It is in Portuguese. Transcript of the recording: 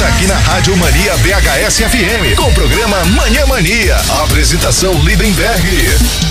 aqui na Rádio Mania BHS FM, com o programa Manhã Mania. Apresentação Lindenberg.